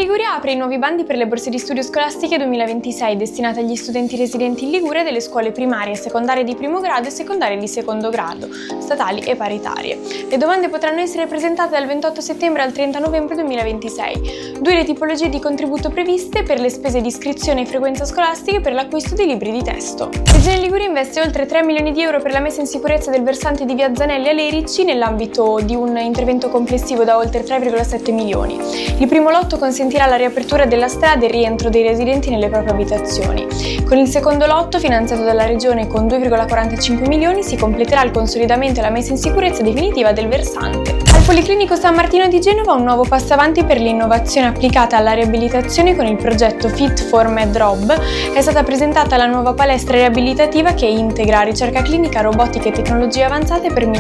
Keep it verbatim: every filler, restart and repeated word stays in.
Liguria apre i nuovi bandi per le borse di studio scolastiche duemilaventisei destinate agli studenti residenti in Liguria delle scuole primarie e secondarie di primo grado e secondarie di secondo grado, statali e paritarie. Le domande potranno essere presentate dal ventotto settembre al trenta novembre duemilaventisei. Due le tipologie di contributo previste per le spese di iscrizione e frequenza scolastiche per l'acquisto di libri di testo. Regione Liguria investe oltre tre milioni di euro per la messa in sicurezza del versante di via Zanelli a Lerici nell'ambito di un intervento complessivo da oltre tre virgola sette milioni. Il primo lotto consentirà la riapertura della strada e il rientro dei residenti nelle proprie abitazioni. Con il secondo lotto, finanziato dalla Regione con due virgola quarantacinque milioni, si completerà il consolidamento e la messa in sicurezza definitiva del versante. Al Policlinico San Martino di Genova un nuovo passo avanti per l'innovazione applicata alla riabilitazione con il progetto Fit for MedRob. È stata presentata la nuova palestra riabilitativa che integra ricerca clinica, robotica e tecnologie avanzate per